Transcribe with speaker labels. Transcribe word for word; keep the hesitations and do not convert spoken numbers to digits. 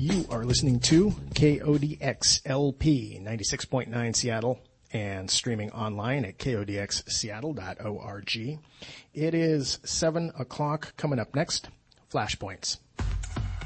Speaker 1: You are listening to K O D X L P ninety-six point nine Seattle and streaming online at K O D X seattle dot org. It is seven o'clock. Coming up next, Flashpoints.